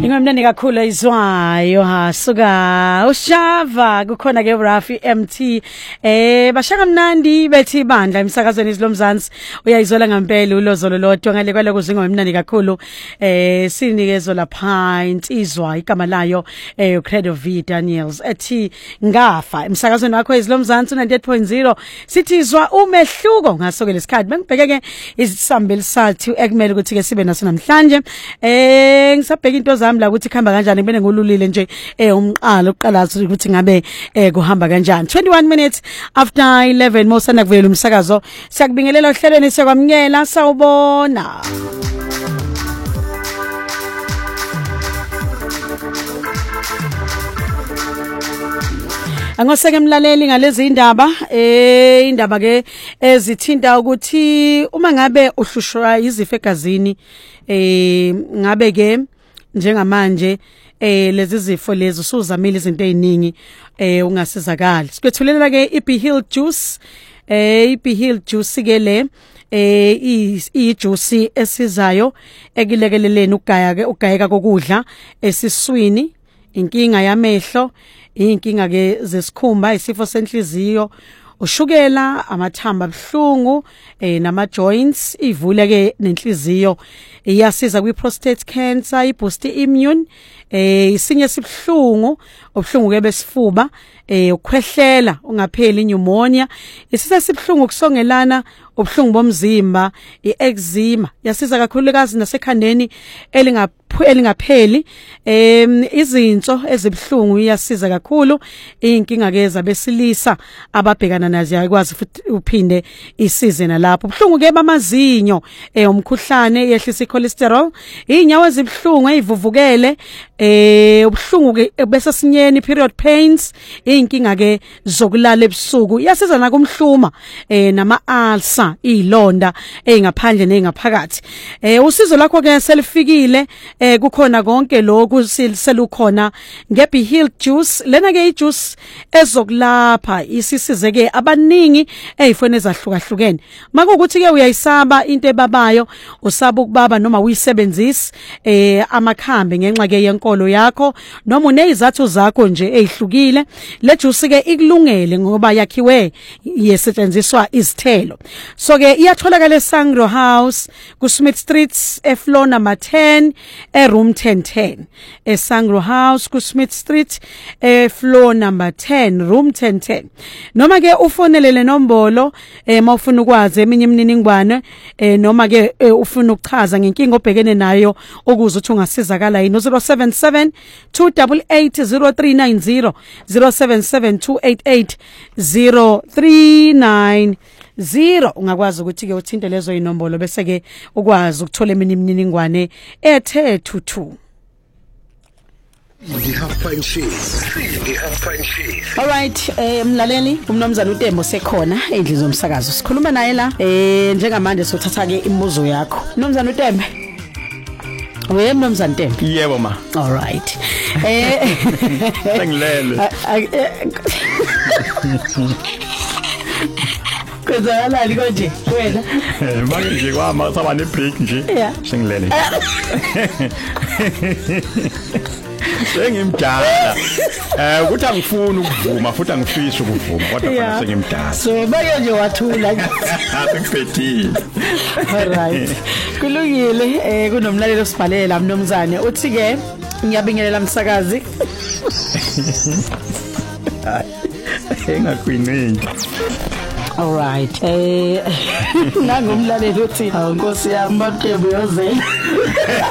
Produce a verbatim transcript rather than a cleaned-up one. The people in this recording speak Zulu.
Ingomnandi kakhulu izwayo ha suka ushava kukhona ke Rafi M T eh bashaka mnandi bethi bandla emsakazweni izilomzansi uyayizola ngempela ulozolo lodwa ngale kwale kuzingomnandi kakhulu eh sinikezo lapha insizwa igama layo eh Credo V Daniels ethi ngafa emsakazweni wakho izilomzansi ninety-eight point zero sithizwa umehluko ngasoke lesikhathi bengibheke ke isambeli sathi ekumele ukuthi ke sibe naso namhlanje eh ngisabheka into zami la ukuthi khamba kanjani ngibene ngolulile nje eh umqalo uqala ukuthi ngabe eh kuhamba kanjani twenty-one minutes after eleven mosana kuvela umsakazo siyakubingelela ohlelweni siyakwamukela sawubona Angoseke mlaleli ngalezi indaba eh indaba ke ezithinta ukuthi uma ngabe uhlushwa izifo egazini eh ngabe ke njengamanje eh lezi zifo lezi usuzamile izinto eziningi eh ungasizakala sikwethulela ke iB Hill juice eh iB Hill juice ke le eh i juice esizayo ekilekeleleni ugaya ke ugayeka kokudla esiswini inkinga yamehlo inkinga ke zesikhumba isifo senhliziyo ushukela amathamba abhlungu eh nama joints ivule ke nenhliziyo iyasiza kwi prostate cancer iboost immune eh isinye sibhlungu obhlungu ke besifuba eh ukukhwehlela ungapheli pneumonia isisa sibhlungu kusongelana obhlungu bomzimba ieczema yasiza kakhulukazi nasekhandeni elingapheli em izinso ezibhlungu iyasiza kakhulu inkinga ke zabesilisa ababhekana nazo yakwazi futhi uphinde isize nalapho ubhlungu ke bamazinyo eh umkhuhlane yehlisa icholesterol inyawo ezibhlungu ezivuvukele eh ubhlungu ke bese sinyeni period pains inkinga ke zokulala ebusuku iyasiza nakumhluma eh nama ulcer ilonda engaphandle nengaphakathi eh usizo lakho ke selifikile eh kukhona konke lokhu selukhona ngeB Hill juice lena ke ijuice ezokulapha isisize ke abaningi ezifone ezahlukahlukene makuthi ke uyayisaba into ebabayo usaba ukubaba noma uyisebenzisa eh amakhambe ngenxa ke yenkolo yakho noma unezathu zakho nje ezihlukile le juice ke ikulungele ngoba yakhiwe yesetshenziswa izithelo so ke iyatholakala eSangro House ku Smith Street efloor number ten e room ten ten eSangro House ku Smith Street e floor number ten room ten ten noma ke ufonelele nombolo eh mawufuna ukwazi eminye imininingwane eh noma ke ufuna ukuchaza ngenkinga obhekene nayo ukuze uthi ungasizakala yini zero seven seven two eight eight zero three nine zero zero seven seven two eight eight zero three nine zero ungakwazi ukuthi ke uthinte lezo inombolo bese ke ukwazi ukuthola imininingwane ethe thuthu Ngihapha inshisi ngihapha inshisi All right eh mlaleli umnomzana uTembo sekhona endlini zomsakazo sikhuluma naye la eh njengamanje sothatha ke imibuzo yakho umnomzana uTembe We mnomzana Tembe Yebo ma All right eh Sengilele Kwenzakala konje wena Eh manje nje kwama saba ne break nje sengilele Sengimdala eh ukuthi angifuni ukuvuma futhi angifisi ukuvuma kodwa khona sengimdala so bake nje wathula Sengiphetile All right kulungile eh kunomlalelo sibhalela mnomzane uthi ke ngiyabingelela msakazi Engakwini All right eh nangomlalelo uthi awunkosi yami Mthembu yoze